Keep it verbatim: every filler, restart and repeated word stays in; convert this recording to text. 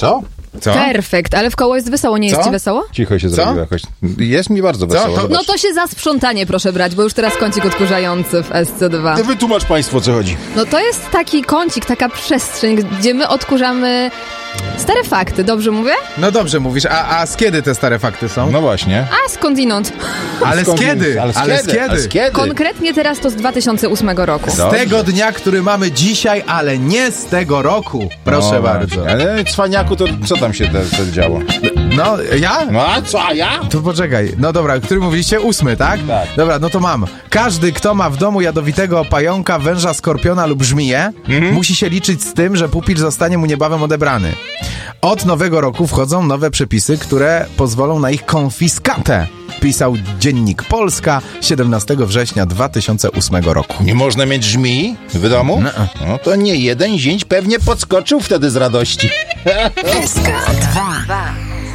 Co? Co? Perfekt, ale w koło jest wesoło, nie jest Co? ci wesoło? Cicho się Co? zrobiło jakoś. Jest mi bardzo wesoło. To- zobacz. No to się za sprzątanie proszę brać, bo już teraz kącik odkurzający w S C dwa. To wytłumacz państwu, o co chodzi. No to jest taki kącik, taka przestrzeń, gdzie my odkurzamy stare fakty, dobrze mówię? No dobrze mówisz, a, a z kiedy te stare fakty są? No właśnie. A skądinąd? ale z Skąd- kiedy? Ale z Ale z kiedy? Ale z kiedy? kiedy? Konkretnie teraz to z dwa tysiące ósmego roku. Z Dobrze. tego dnia, który mamy dzisiaj, ale nie z tego roku. Proszę No bardzo. właśnie. Ale cwaniaku, to co tam się te, te działo? No, ja? No a co, a ja? To poczekaj. No dobra, który mówiliście? Ósmy, tak? Tak. Dobra, no to mam. Każdy, kto ma w domu jadowitego pająka, węża, skorpiona lub żmiję, Mhm. musi się liczyć z tym, że pupil zostanie mu niebawem odebrany. Od nowego roku wchodzą nowe przepisy, które pozwolą na ich konfiskatę. Pisał Dziennik Polska siedemnastego września dwa tysiące ósmego roku. Nie można mieć żmii w domu? No. No to nie jeden zięć pewnie podskoczył wtedy z radości. S K dwa.